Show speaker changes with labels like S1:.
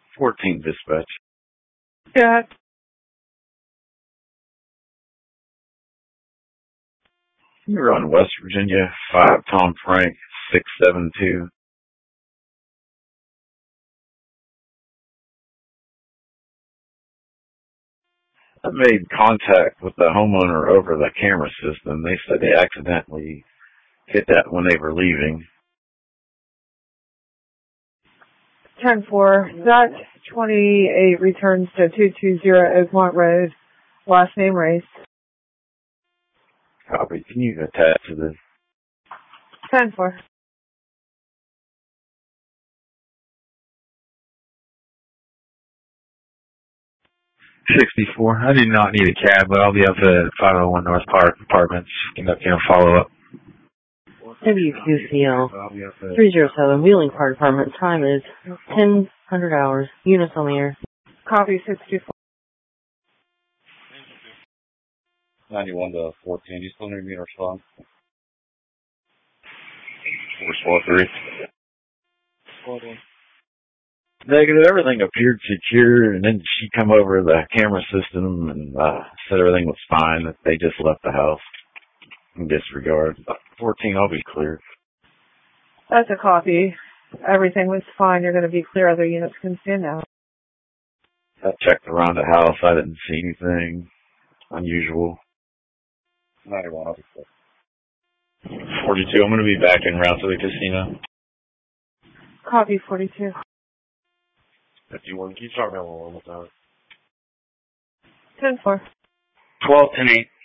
S1: 14 dispatch.
S2: Yeah.
S1: You're on West Virginia, 5 Tom Frank, 672. I made contact with the homeowner over the camera system. They said they accidentally hit that when they were leaving.
S2: 10-4. That 28 returns to 220 Oakmont Road. Last name race.
S1: Copy. Can you attach to this?
S2: 10-4.
S3: $64. I do not need a cab, but I'll be up at 501 North Park Apartments. Follow up.
S4: WQCL 307 Wheeling Park Apartment. Time is 10:00 hours. Units on the air.
S2: Copy 64.
S1: 91 to 14. You still need me to respond? 443. Negative. Everything appeared secure, and then she come over the camera system and said everything was fine, that they just left the house in disregard. 14, I'll be clear.
S2: That's a copy. Everything was fine. You're going to be clear. Other units can stand out.
S1: I checked around the house. I didn't see anything unusual. 91, I'll be clear. 42, I'm going to be back in route to the casino.
S2: Copy 42.
S1: 51, can you talk about one more time?
S2: 10-4.
S3: 12-10-8.